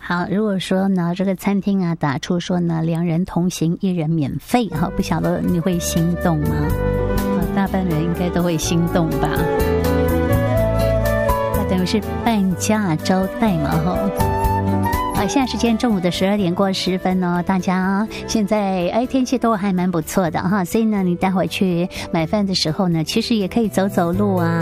好，如果说呢这个餐厅啊打出说呢2人同行1人免费，不晓得你会心动吗？大半人应该都会心动吧。那等于是半价招待嘛现在时间中午的12点过10分哦，大家现在天气都还蛮不错的哈，所以呢你待会去买饭的时候呢，其实也可以走走路啊。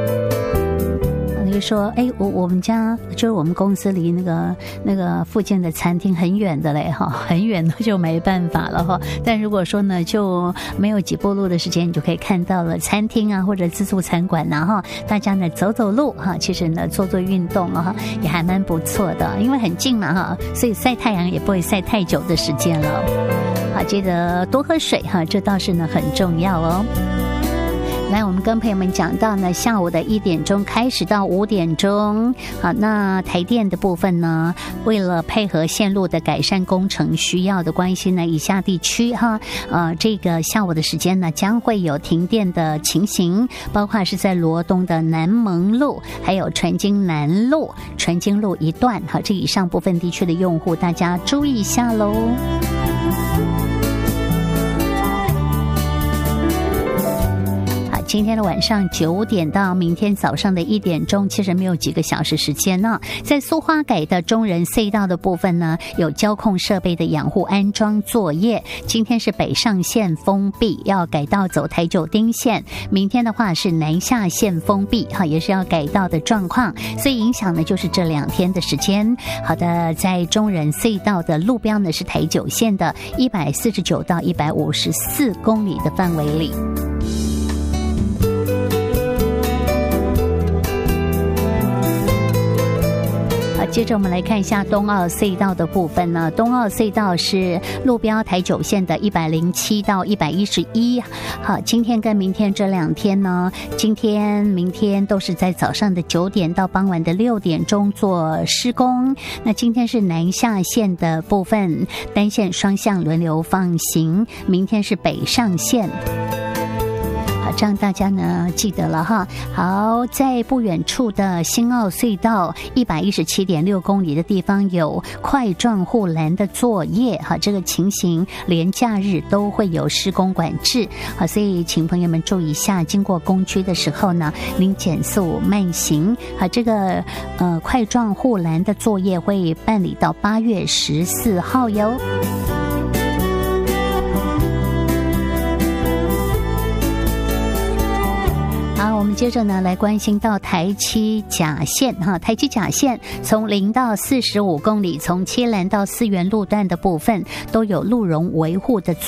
就说我们家就是我们公司离那个附近的餐厅很远的嘞很远的就没办法了但如果说呢就没有几步路的时间，你就可以看到了餐厅啊或者自助餐馆大家呢走走路其实呢做做运动也还蛮不错的，因为很近嘛所以晒太阳也不会晒太久的时间了。好，记得多喝水这倒是呢很重要哦。来，我们跟朋友们讲到呢，下午的1点钟开始到5点钟。好，那台电的部分呢，为了配合线路的改善工程需要的关系呢，以下地区这个下午的时间呢，将会有停电的情形，包括是在罗东的南蒙路，还有纯金南路、纯金路一段。好，这以上部分地区的用户，大家注意一下喽。今天的晚上9点到明天早上的1点钟，其实没有几个小时时间呢。在苏花改的中人隧道的部分呢，有交控设备的养护安装作业。今天是北上线封闭，要改道走台九丁线。明天的话是南下线封闭，也是要改道的状况。所以影响呢就是这2天的时间。好的，在中人隧道的路标呢是台九线的149到154公里的范围里。接着我们来看一下东澳隧道的部分呢。东澳隧道是路标台九线的107到111。好，今天跟明天这2天呢，今天明天都是在早上的9点到傍晚的6点钟做施工。那今天是南下线的部分，单线双向轮流放行，明天是北上线。这样大家呢记得了哈。好，在不远处的新澳隧道117.6公里的地方有块状护栏的作业，这个情形连假日都会有施工管制，所以请朋友们注意一下，经过工区的时候呢，您减速慢行。这个块状护栏的作业会办理到8月14号哟。好，我们接着呢来关心到台七甲线台七甲线从0到45公里，从切兰到思源路段的部分都有路容维护的